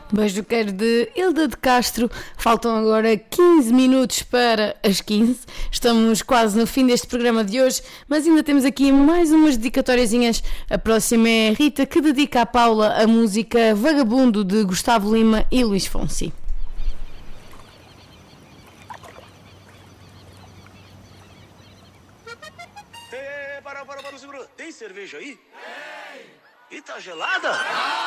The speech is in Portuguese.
Beijo quero de Hilda de Castro. Faltam agora 15 minutos para as 15. Estamos quase no fim deste programa de hoje, mas ainda temos aqui mais umas dedicatóriazinhas. A próxima é a Rita, que dedica à Paula a música Vagabundo de Gustavo Lima e Luís Fonsi. Para, segura. Tem cerveja aí? Tem. E tá gelada?